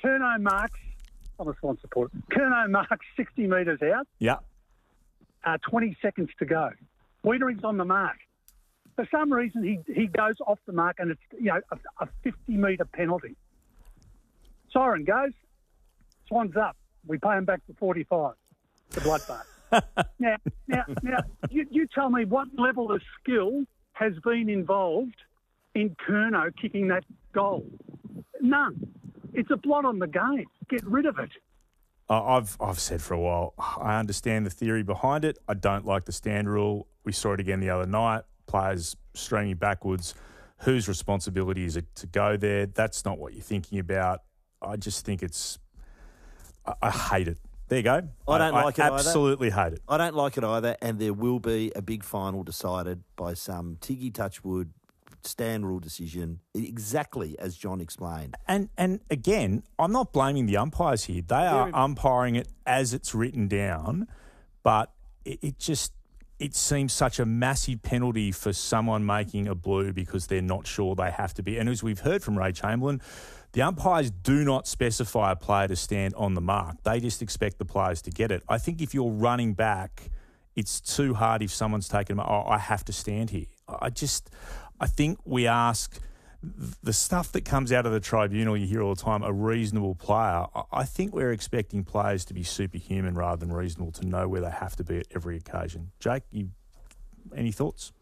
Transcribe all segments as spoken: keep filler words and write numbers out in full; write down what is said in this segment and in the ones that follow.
Curnow marks, I'm a Swan supporter, Curnow marks sixty metres out, Yeah. uh, twenty seconds to go. Wiedering's on the mark. For some reason, he, he goes off the mark and it's, you know, a, a fifty-metre penalty. Siren goes, Swan's up. We pay him back for forty-five, the bloodbath. now, now, now you, you tell me what level of skill has been involved in Curnow kicking that goal. None. It's a blot on the game. Get rid of it. Uh, I've I've said for a while, I understand the theory behind it. I don't like the stand rule. We saw it again the other night. Players streaming backwards. Whose responsibility is it to go there? That's not what you're thinking about. I just think it's... I, I hate it. There you go. I don't I, like I it either. absolutely hate it. I don't like it either, and there will be a big final decided by some Tiggy Touchwood stand rule decision, exactly as John explained. And and again, I'm not blaming the umpires here. They are Very- umpiring it as it's written down, but it, it just it seems such a massive penalty for someone making a blue because they're not sure they have to be. And as we've heard from Ray Chamberlain, the umpires do not specify a player to stand on the mark. They just expect the players to get it. I think if you're running back, it's too hard if someone's taken, oh, I have to stand here. I just... I think we ask the stuff that comes out of the tribunal, you hear all the time, a reasonable player. I think we're expecting players to be superhuman rather than reasonable, to know where they have to be at every occasion. Jake, you, any thoughts?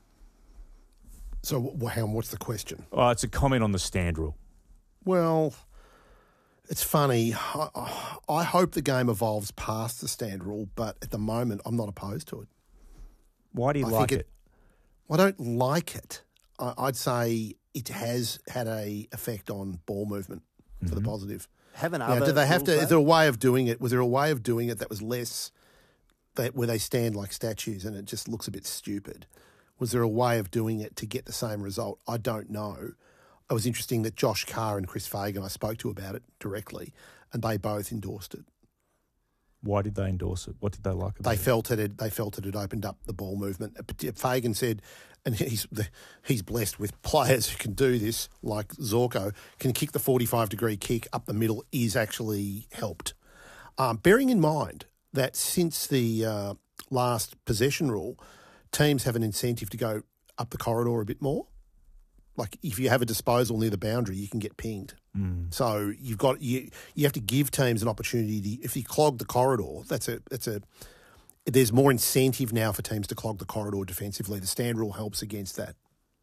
So, well, hang on, what's the question? Oh, it's a comment on the stand rule. Well, it's funny. I, I hope the game evolves past the stand rule, but at the moment, I'm not opposed to it. Why do you I like think it? I don't like it. I, I'd say it has had a effect on ball movement for Mm-hmm. the positive. Haven't Now, other do they have rules, to? though? Is there a way of doing it? Was there a way of doing it that was less, that where they stand like statues and it just looks a bit stupid? Was there a way of doing it to get the same result? I don't know. It was interesting that Josh Carr and Chris Fagan, I spoke to about it directly, and they both endorsed it. Why did they endorse it? What did they like about They it? felt it. Had, they felt it had opened up the ball movement. Fagan said, and he's he's blessed with players who can do this, like Zorko, can kick the forty-five degree kick up the middle. Is actually helped. Um, bearing in mind that since the uh, last possession rule, teams have an incentive to go up the corridor a bit more. Like if you have a disposal near the boundary, you can get pinged. Mm. So you've got you you have to give teams an opportunity to, if you clog the corridor, that's a that's a there's more incentive now for teams to clog the corridor defensively. The stand rule helps against that.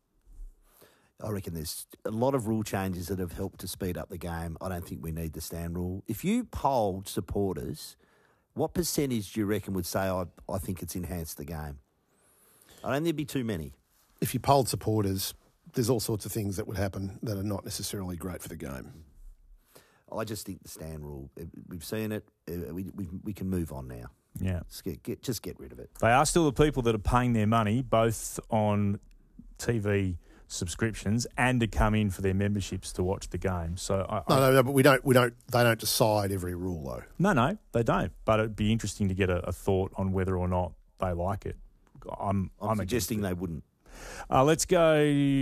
I reckon there's a lot of rule changes that have helped to speed up the game. I don't think we need the stand rule. If you polled supporters, what percentage do you reckon would say, I, I think it's enhanced the game? I don't think there'd be too many. If you polled supporters, there's all sorts of things that would happen that are not necessarily great for the game. I just think the stand rule, we've seen it, we, we, we can move on now. Yeah. Just get, get, just get rid of it. They are still the people that are paying their money, both on T V subscriptions and to come in for their memberships to watch the game. So I, No, I, no, no, but we don't, we don't, they don't decide every rule though. no, no, they don't. But it'd be interesting to get a, a thought on whether or not they like it. I'm, I'm, I'm suggesting they wouldn't. Uh, let's go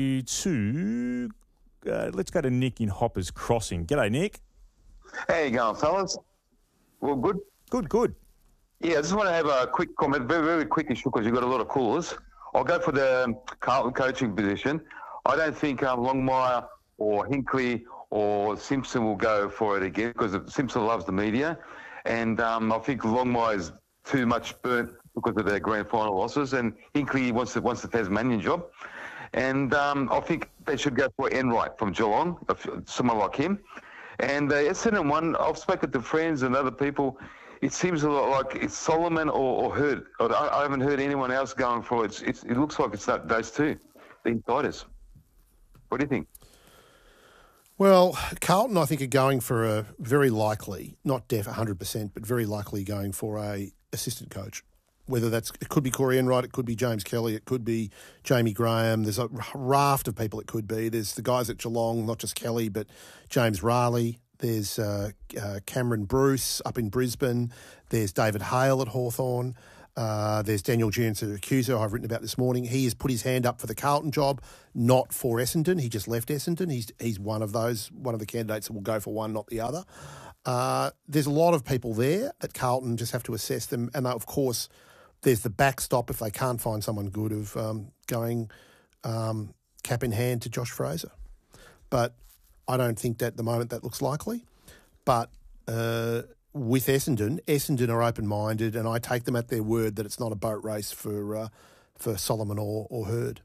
to uh, let's go to Nick in Hoppers Crossing. G'day, Nick. How you going, fellas? Well, good. Good, good. Yeah, I just want to have a quick comment, very, very quick issue, because you've got a lot of callers. I'll go for the um, Carlton coaching position. I don't think um, Longmire or Hinkley or Simpson will go for it again, because Simpson loves the media. And um, I think Longmire is too much burnt because of their grand final losses, and Hinkley wants the, wants the Tasmanian job. And um, I think they should go for Enright from Geelong, someone like him. And uh, Essendon one, I've spoken to friends and other people. It seems a lot like it's Solomon or, or Hurt. I, I haven't heard anyone else going for it. It's, it's, it looks like it's that, those two, the insiders. What do you think? Well, Carlton, I think, are going for a very likely, not def one hundred percent, but very likely going for a assistant coach. Whether that's, it could be Corey Enright, it could be James Kelly, it could be Jamie Graham. There's a raft of people it could be. There's the guys at Geelong, not just Kelly, but James Raleigh. There's uh, uh, Cameron Bruce up in Brisbane. There's David Hale at Hawthorn. Uh, there's Daniel Giansiracusa, I've written about this morning. He has put his hand up for the Carlton job, not for Essendon. He just left Essendon. He's he's one of those, one of the candidates that will go for one, not the other. Uh, there's a lot of people there that Carlton just have to assess them. And, of course, there's the backstop if they can't find someone good of um, going um, cap in hand to Josh Fraser. But I don't think that at the moment that looks likely. But uh, with Essendon, Essendon are open-minded, and I take them at their word that it's not a boat race for uh, for Solomon or, or Hurd.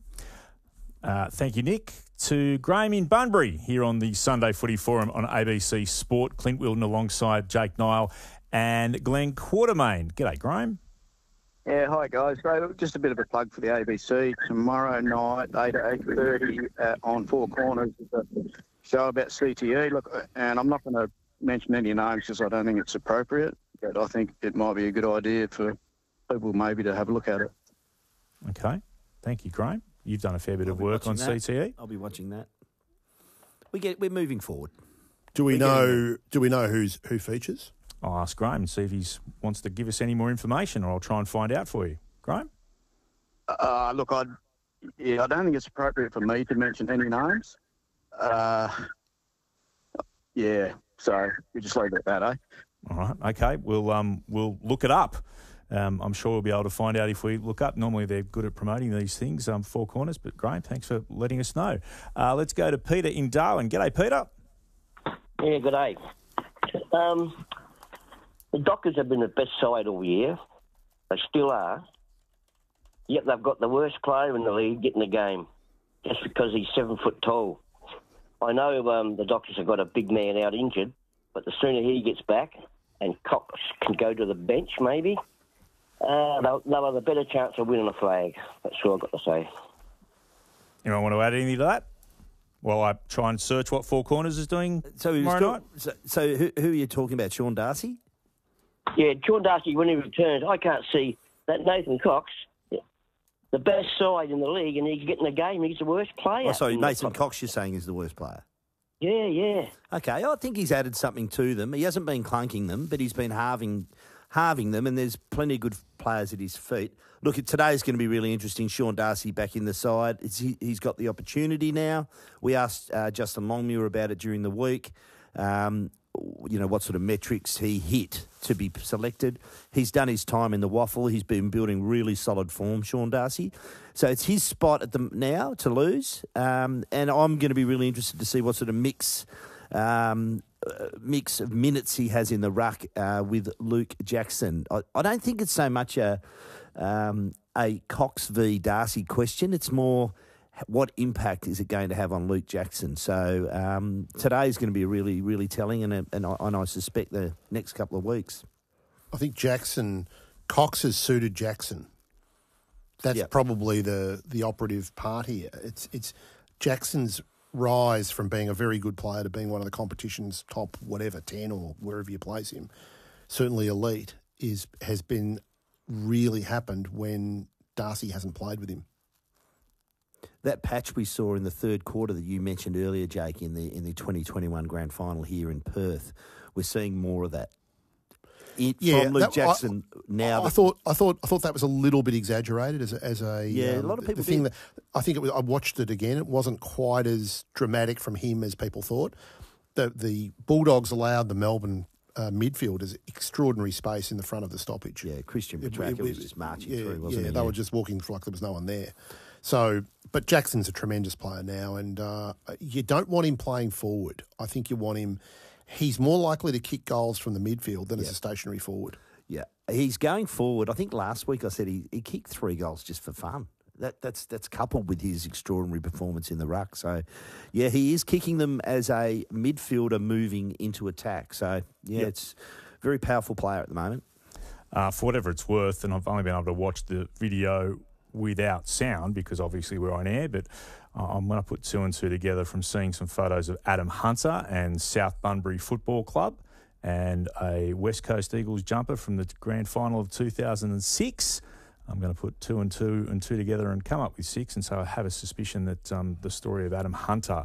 Uh, thank you, Nick. To Graham in Bunbury here on the Sunday Footy Forum on A B C Sport. Clint Wilton alongside Jake Nile and Glenn Quartermain. G'day, Graham. Yeah, hi guys. Great. Just a bit of a plug for the A B C. Tomorrow night, eight to eight thirty uh, on Four Corners, is a show about C T E. Look, and I'm not going to mention any names because I don't think it's appropriate, but I think it might be a good idea for people maybe to have a look at it. Okay. Thank you, Graham. You've done a fair bit I'll of be work on watching that. C T E. I'll be watching that. We get we're moving forward. Do we We're know? Do we know who's who features? I'll ask Graham and see if he wants to give us any more information, or I'll try and find out for you. Graham? Uh, look, I yeah, I don't think it's appropriate for me to mention any names. Uh, yeah, so we just leave it at that, eh? All right. Okay. We'll um we'll look it up. Um, I'm sure we'll be able to find out if we look up. Normally they're good at promoting these things, um, Four Corners. But Graham, thanks for letting us know. Uh, let's go to Peter in Darwin. G'day, Peter. Yeah, good day. Um, the Dockers have been the best side all year. They still are. Yet they've got the worst player in the league getting the game just because he's seven foot tall. I know um, the Dockers have got a big man out injured, but the sooner he gets back and Cox can go to the bench maybe, uh, they'll, they'll have a better chance of winning a flag. That's all I've got to say. Anyone want to add anything to that? While I try and search what Four Corners is doing So, he was tomorrow talk- night. so, so who, who are you talking about? Sean Darcy? Yeah, Sean Darcy, when he returns, I can't see that Nathan Cox, the best side in the league, and he's getting the game. He's the worst player. Oh, sorry, in the Nathan top- Cox you're saying is the worst player. Yeah, yeah. Okay, I think he's added something to them. He hasn't been clunking them, but he's been halving halving them, and there's plenty of good players at his feet. Look, today's going to be really interesting. Sean Darcy back in the side. It's, he, he's got the opportunity now. We asked uh, Justin Longmuir about it during the week. Um, you know, what sort of metrics he hit to be selected. He's done his time in the waffle. He's been building really solid form, Sean Darcy. So it's his spot at the now to lose. Um, and I'm going to be really interested to see what sort of mix um, uh, mix of minutes he has in the ruck uh, with Luke Jackson. I, I don't think it's so much a um, a Cox v Darcy question. It's more, what impact is it going to have on Luke Jackson? So um, today is going to be really, really telling, and, and, I, and I suspect the next couple of weeks. I think Jackson, Cox has suited Jackson. That's Yep. probably the the operative part here. It's it's Jackson's rise from being a very good player to being one of the competition's top whatever ten or wherever you place him, certainly elite, is has been really happened when Darcy hasn't played with him. That patch we saw in the third quarter that you mentioned earlier, Jake, in the in the twenty twenty-one grand final here in Perth, we're seeing more of that. It, Yeah, from Luke that- Jackson I, now. I that- thought I thought I thought that was a little bit exaggerated as a, as a um, Yeah, a lot of people the thing did. that I think it was. I watched it again. It wasn't quite as dramatic from him as people thought. The the Bulldogs allowed the Melbourne uh, midfielders extraordinary space in the front of the stoppage. yeah, Christian It- Petrarca it- was just marching yeah, through, wasn't yeah, he? they were just walking like there was no one there. So, but Jackson's a tremendous player now, and uh, you don't want him playing forward. I think you want him. He's more likely to kick goals from the midfield than as a stationary forward. Yeah, he's going forward. I think last week I said he, he kicked three goals just for fun. That that's that's coupled with his extraordinary performance in the ruck. So, yeah, he is kicking them as a midfielder moving into attack. So, yeah, Yep. it's a very powerful player at the moment. Uh, for whatever it's worth, and I've only been able to watch the video without sound because obviously we're on air, but uh, I'm going to put two and two together from seeing some photos of Adam Hunter and South Bunbury Football Club and a West Coast Eagles jumper from the grand final of two thousand six. I'm going to put two and two and two together and come up with six, and so I have a suspicion that um, the story of Adam Hunter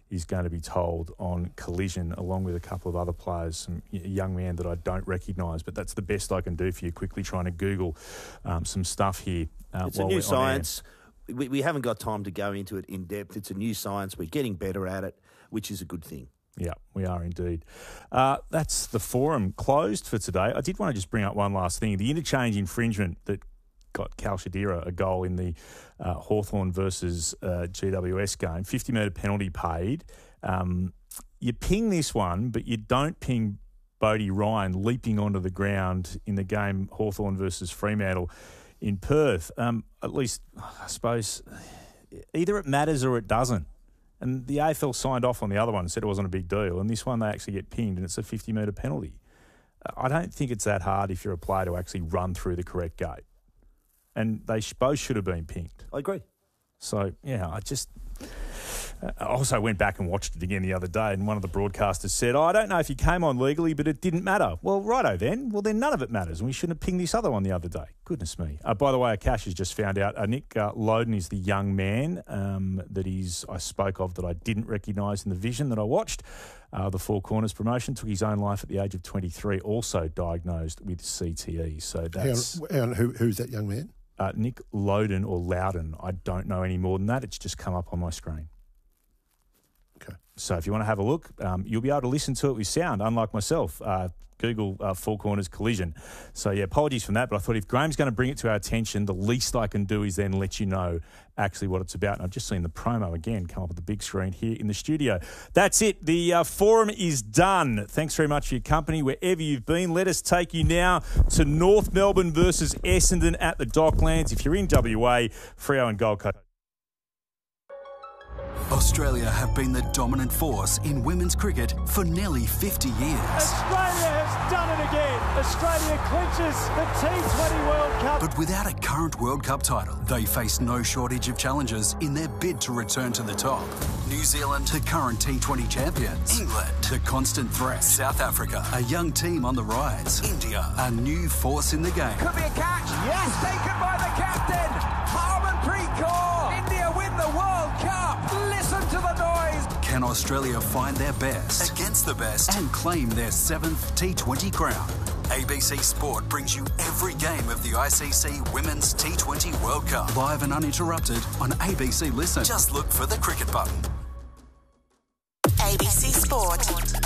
is going to be told on Collision, along with a couple of other players, some a young man that I don't recognise, but that's the best I can do for you, quickly trying to Google um, some stuff here. Uh, it's a new science. We, we haven't got time to go into it in depth. It's a new science. We're getting better at it, which is a good thing. Yeah, we are indeed. Uh, that's the forum closed for today. I did want to just bring up one last thing. The interchange infringement that got Cal Shadira a goal in the uh, Hawthorn versus uh, G W S game, fifty metre penalty paid. Um, you ping this one, but you don't ping Bodie Ryan leaping onto the ground in the game Hawthorn versus Fremantle in Perth. Um, at least, I suppose, either it matters or it doesn't. And the A F L signed off on the other one and said it wasn't a big deal. And this one, they actually get pinged and it's a fifty metre penalty. I don't think it's that hard if you're a player to actually run through the correct gate. And they both should have been pinged. I agree. So, yeah, I just... I also went back and watched it again the other day, and one of the broadcasters said, oh, I don't know if you came on legally, but it didn't matter. Well, righto then. Well, then none of it matters, and we shouldn't have pinged this other one the other day. Goodness me. Uh, by the way, Akash has just found out uh, Nick uh, Loden is the young man um, that he's, I spoke of that I didn't recognise in the vision that I watched. Uh, the Four Corners promotion, took his own life at the age of twenty-three, also diagnosed with C T E. So that's... Hang on, hang on, who, who's that young man? Uh, Nick Loden or Loudon. I don't know any more than that. It's just come up on my screen. Okay. So if you want to have a look, um, you'll be able to listen to it with sound, unlike myself. Uh, Google uh, Four Corners Collision. So, yeah, apologies for that, but I thought if Graham's going to bring it to our attention, the least I can do is then let you know actually what it's about. And I've just seen the promo again come up at the big screen here in the studio. That's it. The uh, forum is done. Thanks very much for your company wherever you've been. Let us take you now to North Melbourne versus Essendon at the Docklands. If you're in W A, Freo and Gold Coast. Australia have been the dominant force in women's cricket for nearly fifty years. Australia has done it again. Australia clinches the T twenty World Cup. But without a current World Cup title, they face no shortage of challenges in their bid to return to the top. New Zealand, the current T twenty champions. England, the constant threat. South Africa, a young team on the rise. India, a new force in the game. Could be a catch. Yes, taken by the captain. Harmanpreet Kaur. India win the World Cup. Listen to the noise. Can Australia find their best against the best and claim their seventh T twenty crown? A B C Sport brings you every game of the I C C Women's T twenty World Cup, live and uninterrupted on A B C Listen. Just look for the cricket button. A B C Sport.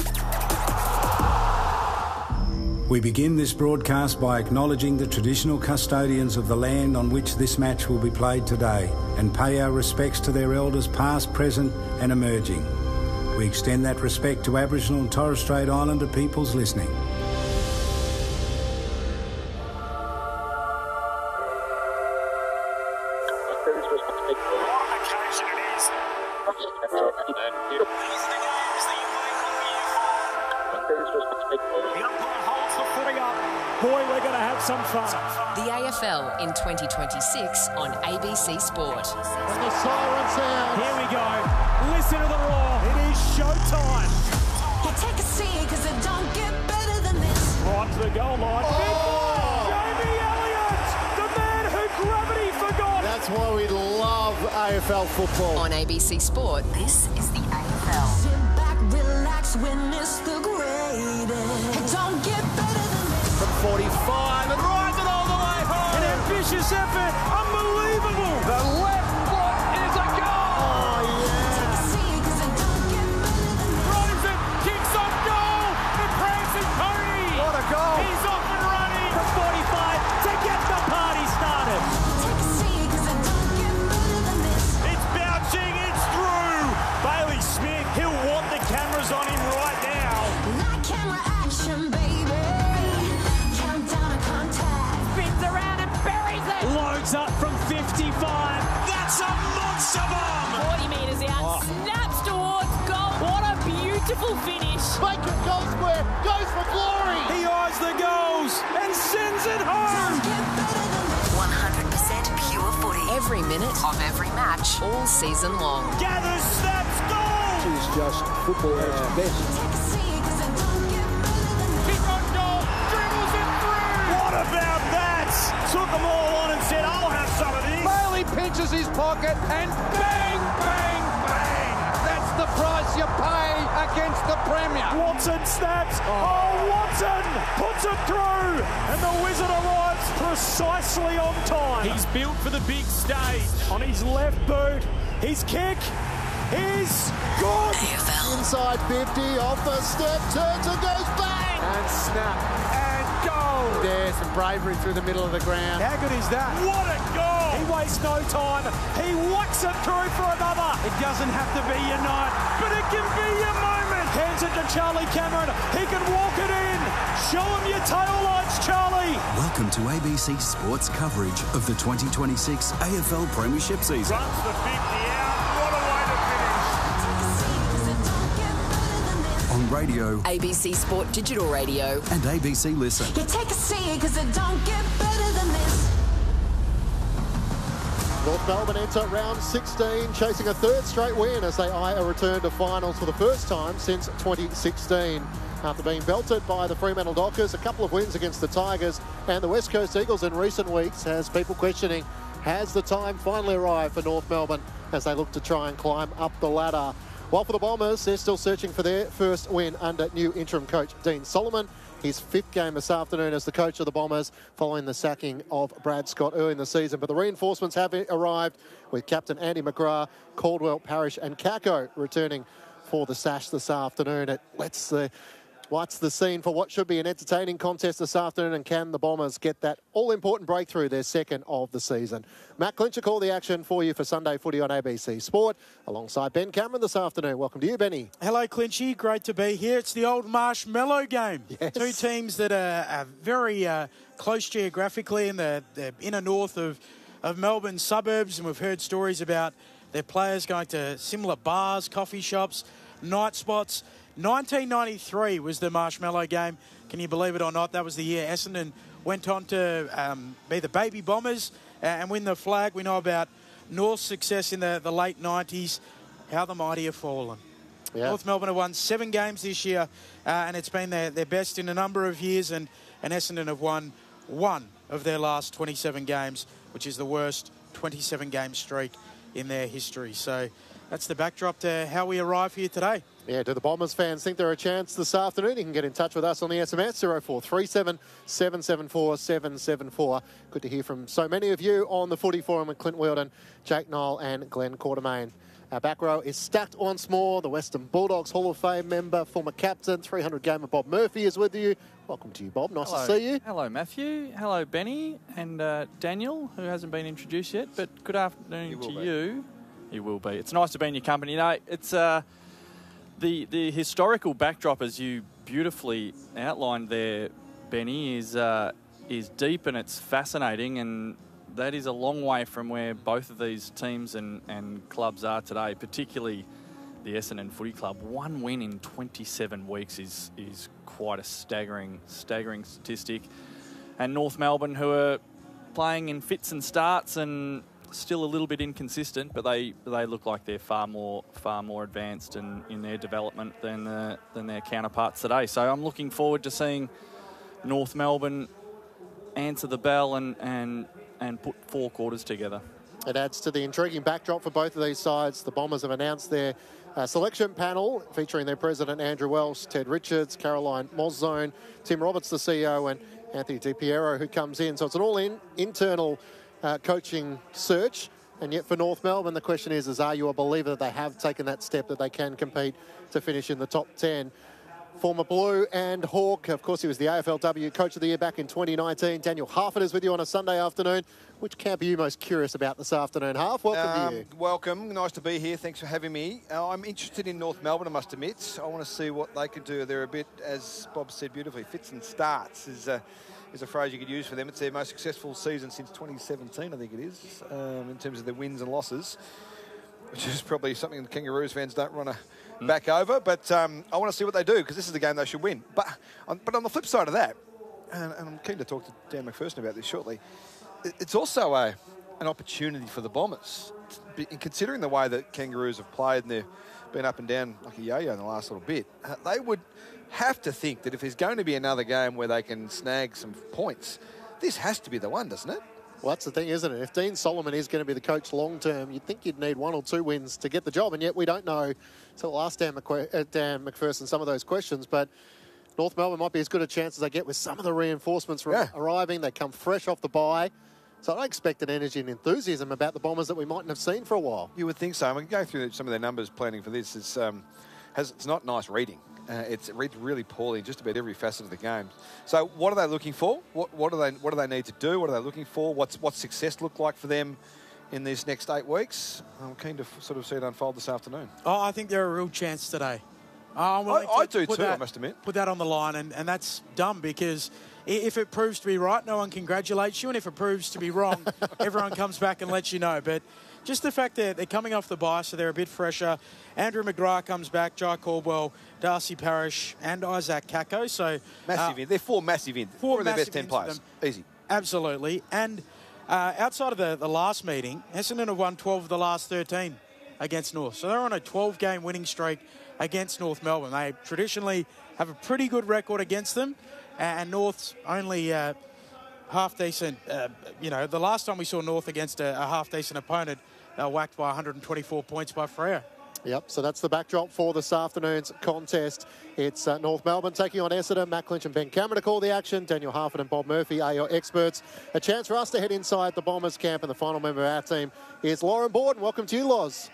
We begin this broadcast by acknowledging the traditional custodians of the land on which this match will be played today and pay our respects to their elders past, present and emerging. We extend that respect to Aboriginal and Torres Strait Islander peoples listening. Some fun. The A F L in twenty twenty-six on A B C Sport. When the siren sounds, here we go. Listen to the roar. It is showtime. You take a seat because it don't get better than this. Right to the goal line. Oh. Big ball. Jamie Elliott, the man who gravity forgot. That's why we love A F L football. On A B C Sport, this is the A F L. Sit back, relax, witness the greatest. It don't get better than this. From forty-five and rides it all the way home. An ambitious effort. Unbelievable. The left foot is a goal. Oh, yeah. Take a seat because it don't get better than this. Drives it, kicks off goal. The prancing pony. What a goal. He's off and running from forty-five to get the party started. Take a seat because it don't get better than this. It's bouncing, it's through. Bailey Smith, he'll want the cameras on him right now. Like camera action, baby. Countdown to contact. Spins around and buries it. Loads up from fifty-five. That's a monster bomb. forty metres out, oh. Snaps towards goal. What a beautiful finish. Bacon goal square, goes for glory. He eyes the goals and sends it home. one hundred percent pure footy. Every minute of every match, all season long. Gathers, snaps, goal. It's just football at its best. Kick on goal, dribbles it through. What about that? Took them all on and said, I'll have some of this. Bailey pinches his pocket and bang, bang, bang. That's the price you Watson snaps. Oh, Watson puts it through. And the Wizard arrives precisely on time. He's built for the big stage. On his left boot, his kick is good. Inside fifty, off a step, turns and goes bang! And snap. And goal. There's some bravery through the middle of the ground. How good is that? What a goal. He wastes no time. He whacks it through for another. It doesn't have to be your night, but it can be your moment. Hands it to Charlie Cameron. He can walk it in. Show him your tail lights, Charlie. Welcome to A B C Sports coverage of the twenty twenty-six A F L Premiership season. Runs the fifty out. What a way to finish. On radio, A B C Sport Digital Radio. and A B C Listen. You take a seat because it don't get better than this. North Melbourne enter round sixteen, chasing a third straight win as they eye a return to finals for the first time since twenty sixteen. After being belted by the Fremantle Dockers, a couple of wins against the Tigers and the West Coast Eagles in recent weeks has people questioning, has the time finally arrived for North Melbourne as they look to try and climb up the ladder? While for the Bombers, they're still searching for their first win under new interim coach Dean Solomon. His fifth game this afternoon as the coach of the Bombers following the sacking of Brad Scott early in the season. But the reinforcements have arrived with Captain Andy McGrath, Caldwell, Parrish and Kako returning for the Sash this afternoon. It lets the... What's the scene for what should be an entertaining contest this afternoon, and can the Bombers get that all-important breakthrough, their second of the season? Matt Clincher called the action for you for Sunday Footy on A B C Sport, alongside Ben Cameron this afternoon. Welcome to you, Benny. Hello, Clinchy. Great to be here. It's the old Marshmallow game. Yes. Two teams that are, are very uh, close geographically in the, the inner north of, of Melbourne suburbs, and we've heard stories about their players going to similar bars, coffee shops, night spots. nineteen ninety-three was the Marshmallow game. Can you believe it or not? That was the year Essendon went on to um, be the Baby Bombers uh, and win the flag. We know about North's success in the, the late nineties. How the mighty have fallen. Yeah. North Melbourne have won seven games this year, uh, and it's been their, their best in a number of years, and, and Essendon have won one of their last twenty-seven games, which is the worst twenty-seven game streak in their history. So that's the backdrop to how we arrive here today. Yeah, do the Bombers fans think they're a chance this afternoon? You can get in touch with us on the S M S, zero four three seven, seven seven four, seven seven four. Good to hear from so many of you on the Footy Forum with Clint Weldon, Jake Knoll and Glenn Quartermain. Our back row is stacked once more. The Western Bulldogs Hall of Fame member, former captain, three hundred gamer Bob Murphy is with you. Welcome to you, Bob. Nice Hello. to see you. Hello, Matthew. Hello, Benny and uh, Daniel, who hasn't been introduced yet, but good afternoon to be. you. You will be. It's nice to be in your company. You know, it's... Uh, The the historical backdrop, as you beautifully outlined there, Benny, is uh, is deep and it's fascinating, and that is a long way from where both of these teams and, and clubs are today, particularly the Essendon Footy Club. One win in twenty-seven weeks is is quite a staggering staggering statistic. And North Melbourne, who are playing in fits and starts and still a little bit inconsistent, but they they look like they're far more far more advanced in, in their development than uh, than their counterparts today. So I'm looking forward to seeing North Melbourne answer the bell and and and put four quarters together. It adds to the intriguing backdrop for both of these sides. The Bombers have announced their uh, selection panel featuring their president Andrew Welsh, Ted Richards, Caroline Moszone, Tim Roberts, the C E O, and Anthony Di Piero, who comes in. So it's an all-in internal Uh, coaching search, and yet for North Melbourne the question is, is are you a believer that they have taken that step, that they can compete to finish in the top ten? Former Blue and Hawk, of course he was the A F L W Coach of the Year back in twenty nineteen. Daniel Harford is with you on a Sunday afternoon. Which camp are you most curious about this afternoon, Harf? Welcome um, to you. Welcome, nice to be here, thanks for having me. Uh, I'm interested in North Melbourne, I must admit. I want to see what they could do. They're a bit, as Bob said beautifully, fits and starts is a, is a phrase you could use for them. It's their most successful season since twenty seventeen, I think it is, um, in terms of their wins and losses, which is probably something the Kangaroos fans don't want to mm. back over. But um, I want to see what they do, because this is the game they should win. But on, but on the flip side of that, and, and I'm keen to talk to Dan McPherson about this shortly, it, it's also a an opportunity for the Bombers. In considering the way that Kangaroos have played and they've been up and down like a yo-yo in the last little bit, uh, they would have to think that if there's going to be another game where they can snag some points, this has to be the one, doesn't it? Well, that's the thing, isn't it? If Dean Solomon is going to be the coach long term, you'd think you'd need one or two wins to get the job, and yet we don't know until ask Dan, McQu- uh, Dan McPherson some of those questions. But North Melbourne might be as good a chance as they get with some of the reinforcements from Yeah. arriving. They come fresh off the bye. So I expect an energy and enthusiasm about the Bombers that we mightn't have seen for a while. You would think so. I mean, going through some of their numbers planning for this, it's, um, has, it's not nice reading. Uh, it's, it reads really poorly in just about every facet of the game. So what are they looking for? What, what, do they, what do they need to do? What are they looking for? What's, what's success look like for them in these next eight weeks? I'm keen to f- sort of see it unfold this afternoon. Oh, I think they're a real chance today. I'm willing I, I to do put too, I that- must admit. Put that on the line, and, and that's dumb because i- if it proves to be right, no one congratulates you, and if it proves to be wrong, everyone comes back and lets you know. But just the fact that they're coming off the bye, so they're a bit fresher. Andrew McGrath comes back, Jai Caldwell, Darcy Parish, and Isaac Kako. So Massive uh, in. They're four massive in. Four Four of their massive best ten ins for players. them. Easy. Absolutely. And uh, outside of the, the last meeting, Essendon have won twelve of the last thirteen against North. So they're on a twelve-game winning streak against North Melbourne. They traditionally have a pretty good record against them, and North's only uh, half-decent. Uh, you know, the last time we saw North against a, a half-decent opponent, they were whacked by one hundred twenty-four points by Freo. Yep, so that's the backdrop for this afternoon's contest. It's uh, North Melbourne taking on Essendon. Matt Clinch and Ben Cameron to call the action. Daniel Harford and Bob Murphy are your experts. A chance for us to head inside the Bombers camp, and the final member of our team is Lauren Borden. Welcome to you, Loz.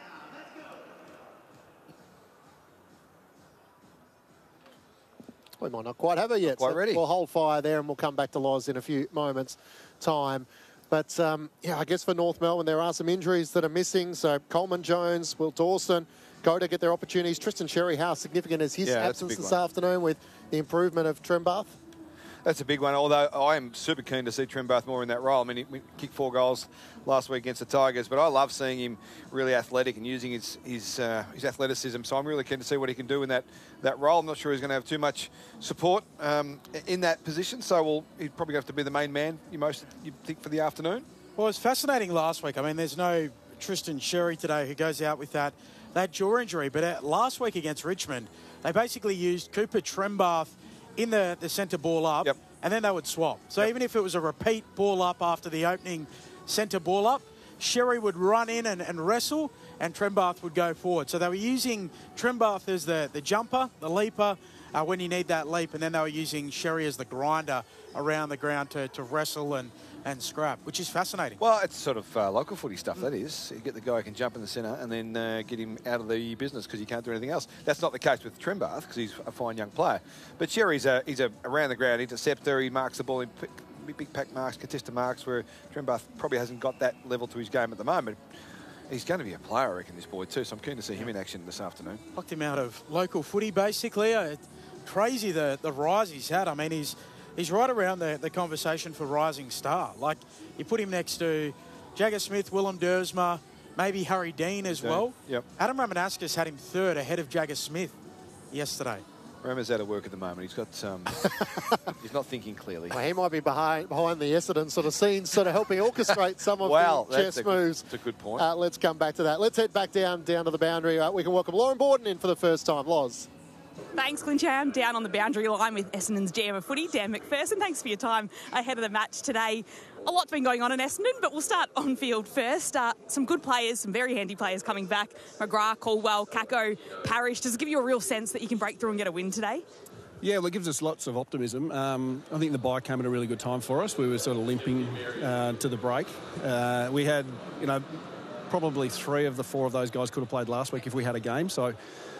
We might not quite have her yet. quite so ready. We'll hold fire there and we'll come back to Loz in a few moments' time. But, um, yeah, I guess for North Melbourne, there are some injuries that are missing. So Coleman Jones, Will Dawson go to get their opportunities. Tristan Sherry, how significant is his Yeah, that's a absence big this one. afternoon with the improvement of Trembath? That's a big one, although I am super keen to see Trembath more in that role. I mean, he kicked four goals last week against the Tigers, but I love seeing him really athletic and using his his, uh, his athleticism, so I'm really keen to see what he can do in that, that role. I'm not sure he's going to have too much support um, in that position, so we'll, he'd probably have to be the main man, you most you think, for the afternoon. Well, it's fascinating last week. I mean, there's no Tristan Sherry today who goes out with that, that jaw injury, but uh, last week against Richmond, they basically used Cooper Trembath in the, the centre ball up, yep. and then they would swap. So Yep. even if it was a repeat ball up after the opening centre ball up, Sherry would run in and, and wrestle, and Trembath would go forward. So they were using Trembath as the, the jumper, the leaper, uh, when you need that leap, and then they were using Sherry as the grinder around the ground to, to wrestle and, and scrap, which is fascinating. Well, it's sort of uh, local footy stuff, that is. You get the guy who can jump in the centre and then uh, get him out of the business because he can't do anything else. That's not the case with Trembath because he's a fine young player. But Sherry's a, he's a around-the-ground interceptor. He marks the ball in big, big pack marks, contested marks, where Trembath probably hasn't got that level to his game at the moment. He's going to be a player, I reckon, this boy too, so I'm keen to see him in action this afternoon. Plucked him out of local footy, basically. Uh, crazy the, the rise he's had. I mean, he's he's right around the, the conversation for rising star. Like, you put him next to Jagger Smith, Willem Dersma, maybe Harry Dean as Yeah. well. Yep. Adam Ramanauskas had him third ahead of Jagger Smith yesterday. Rama's out of work at the moment. He's got, um, he's not thinking clearly. Well, he might be behind behind the Essendon sort of scenes, sort of helping orchestrate some of Well, the that's chess a good- moves. that's a good point. Uh, let's come back to that. Let's head back down down to the boundary. Uh, we can welcome Lauren Borden in for the first time. Loz. Thanks, Clinchy. I'm down on the boundary line with Essendon's G M of footy, Dan McPherson. Thanks for your time ahead of the match today. A lot's been going on in Essendon, but we'll start on field first. Uh, some good players, some very handy players coming back. McGrath, Caldwell, Kako, Parish. Does it give you a real sense that you can break through and get a win today? Yeah, well, it gives us lots of optimism. Um, I think the bye came at a really good time for us. We were sort of limping uh, to the break. Uh, we had, you know, probably three of the four of those guys could have played last week if we had a game. So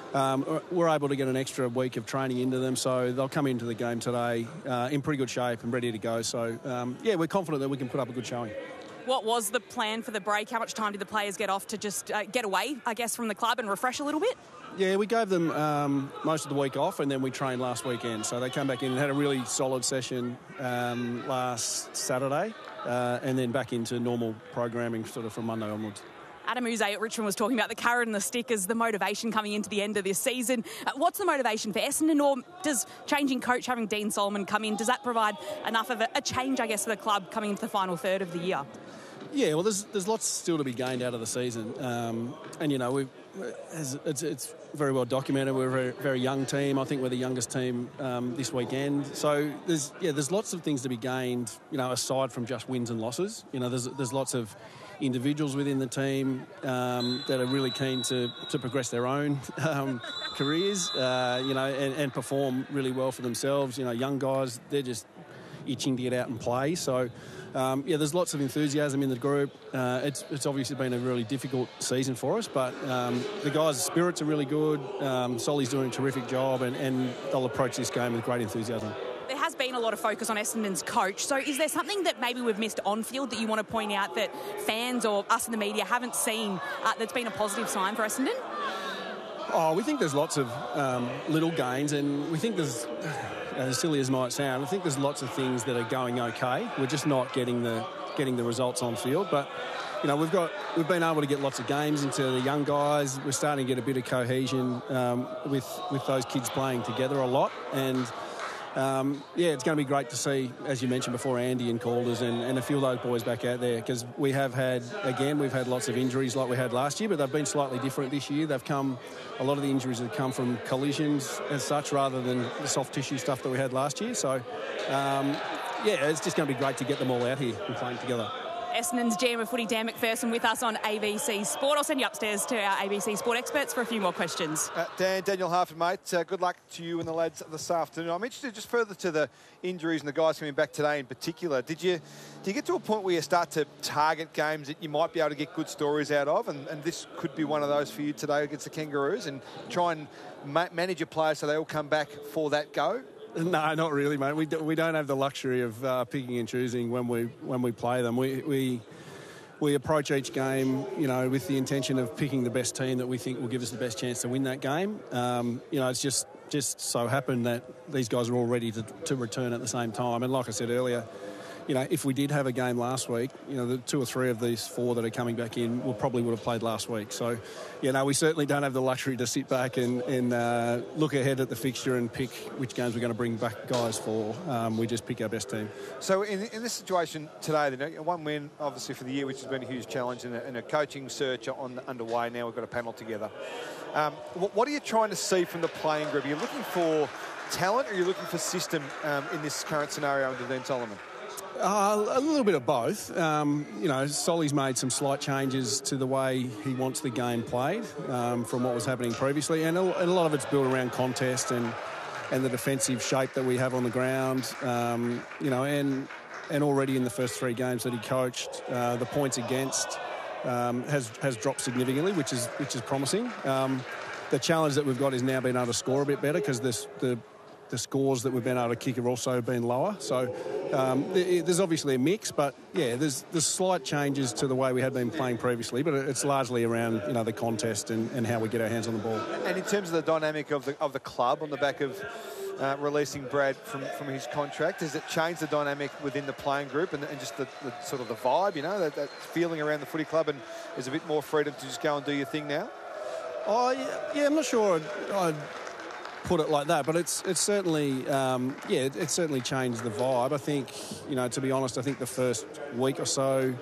um, we're able to get an extra week of training into them. So they'll come into the game today uh, in pretty good shape and ready to go. So, um, yeah, we're confident that we can put up a good showing. What was the plan for the break? How much time did the players get off to just uh, get away, I guess, from the club and refresh a little bit? Yeah, we gave them um, most of the week off, and then we trained last weekend. So they came back in and had a really solid session um, last Saturday, uh, and then back into normal programming sort of from Monday onwards. Adam Uze at Richmond was talking about the carrot and the stick as the motivation coming into the end of this season. Uh, what's the motivation for Essendon, or does changing coach, having Dean Solomon come in, does that provide enough of a, a change, I guess, for the club coming into the final third of the year? Yeah, well, there's there's lots still to be gained out of the season, um, and you know we've as it's, it's very well documented. We're a very, very young team. I think we're the youngest team um, this weekend. So there's yeah, there's lots of things to be gained, you know, aside from just wins and losses. You know, there's there's lots of individuals within the team um, that are really keen to, to progress their own um, careers, uh, you know, and, and perform really well for themselves. You know, young guys, they're just itching to get out and play. So, um, yeah, there's lots of enthusiasm in the group. Uh, it's, it's obviously been a really difficult season for us, but um, the guys' spirits are really good. Um, Solly's doing a terrific job, and, and they'll approach this game with great enthusiasm. There has been a lot of focus on Essendon's coach. So is there something that maybe we've missed on field that you want to point out that fans or us in the media haven't seen uh, that's been a positive sign for Essendon? Oh, we think there's lots of um, little gains, and we think there's, as silly as it might sound, I think there's lots of things that are going okay. We're just not getting the getting the results on field. But you know, we've got we've been able to get lots of games into the young guys. We're starting to get a bit of cohesion um, with with those kids playing together a lot, and Um, yeah, it's going to be great to see, as you mentioned before, Andy and Calders and, and a few of those boys back out there, because we have had, again, we've had lots of injuries like we had last year, but they've been slightly different this year. They've come, a lot of the injuries have come from collisions as such rather than the soft tissue stuff that we had last year. So, um, yeah, it's just going to be great to get them all out here and playing together. Essendon's G M of footy, Dan McPherson, with us on A B C Sport. I'll send you upstairs to our A B C Sport experts for a few more questions. Uh, Dan, Daniel Harford, mate, uh, good luck to you and the lads this afternoon. I'm interested just further to the injuries and the guys coming back today in particular. Did you do you get to a point where you start to target games that you might be able to get good stories out of, and, and this could be one of those for you today against the Kangaroos, and try and ma- manage your players so they all come back for that go? No, not really, mate. We, do, we don't have the luxury of uh, picking and choosing when we when we play them. We, we we approach each game, you know, with the intention of picking the best team that we think will give us the best chance to win that game. Um, you know, it's just just so happened that these guys are all ready to, to return at the same time. And like I said earlier, you know, if we did have a game last week, you know, the two or three of these four that are coming back in will probably would have played last week. So, you know, we certainly don't have the luxury to sit back and, and uh, look ahead at the fixture and pick which games we're going to bring back guys for. Um, we just pick our best team. So in, in this situation today, then, one win, obviously, for the year, which has been a huge challenge, and a, and a coaching search on underway. Now we've got a panel together. Um, what, what are you trying to see from the playing group? Are you looking for talent, or are you looking for system um, in this current scenario under Dean Solomon? Uh, a little bit of both. Um, you know, Solly's made some slight changes to the way he wants the game played um, from what was happening previously, and a, and a lot of it's built around contest and and the defensive shape that we have on the ground. Um, you know, and and already in the first three games that he coached, uh, the points against um, has has dropped significantly, which is which is promising. Um, the challenge that we've got is now being able to score a bit better, because this the the scores that we've been able to kick have also been lower. So um, there's obviously a mix, but yeah, there's there's slight changes to the way we had been playing previously, but it's largely around, you know, the contest and, and how we get our hands on the ball. And in terms of the dynamic of the of the club on the back of uh, releasing Brad from, from his contract, has it changed the dynamic within the playing group and, and just the, the sort of the vibe, you know, that, that feeling around the footy club, and there's a bit more freedom to just go and do your thing now? Oh yeah, yeah I'm not sure I'd, I'd put it like that, but it's it's certainly um, yeah it, it's certainly changed the vibe. I think, you know, to be honest, I think the first week or so,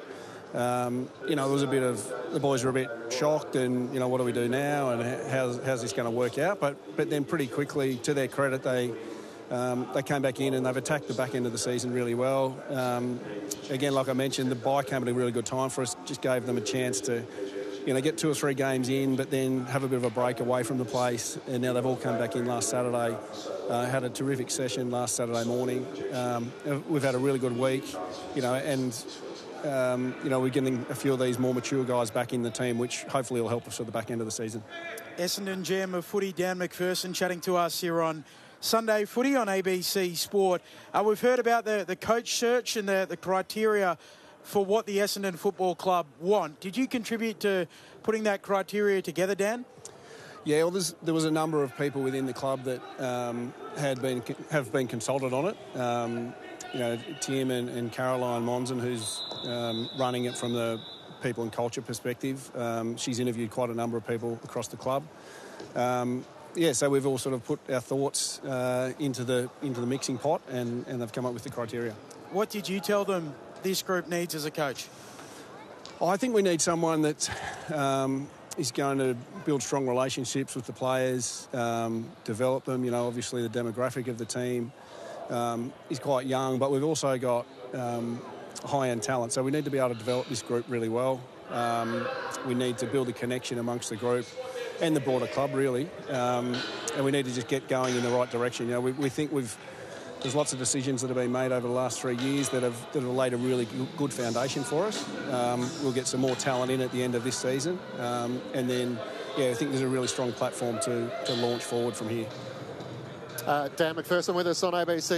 um, you know, there was a bit of, the boys were a bit shocked, and, you know, what do we do now, and how's how's this going to work out? But but then pretty quickly, to their credit, they um, they came back in and they've attacked the back end of the season really well. Um, again, like I mentioned, the bye came at a really good time for us. Just gave them a chance to, you know, get two or three games in, but then have a bit of a break away from the place. And now they've all come back in last Saturday. Uh, had a terrific session last Saturday morning. Um, we've had a really good week, you know, and, um, you know, we're getting a few of these more mature guys back in the team, which hopefully will help us at the back end of the season. Essendon G M of footy, Dan McPherson, chatting to us here on Sunday Footy on A B C Sport. Uh, we've heard about the, the coach search and the, the criteria for what the Essendon Football Club want. Did you contribute to putting that criteria together, Dan? Yeah, well, there was a number of people within the club that um, had been have been consulted on it. Um, you know, Tim and, and Caroline Monson, who's um, running it from the people and culture perspective. Um, she's interviewed quite a number of people across the club. Um, yeah, so we've all sort of put our thoughts uh, into the into the mixing pot, and, and they've come up with the criteria. What did you tell them this group needs as a coach? Oh, I think we need someone that um, he's going to build strong relationships with the players, um, develop them. You know, obviously the demographic of the team. Um, he's quite young, but we've also got um, high-end talent. So we need to be able to develop this group really well. Um, we need to build a connection amongst the group and the broader club, really. Um, and we need to just get going in the right direction. You know, we, we think we've there's lots of decisions that have been made over the last three years that have that have laid a really good foundation for us. Um, we'll get some more talent in at the end of this season, um, and then yeah, I think there's a really strong platform to to launch forward from here. Uh, Dan McPherson with us on A B C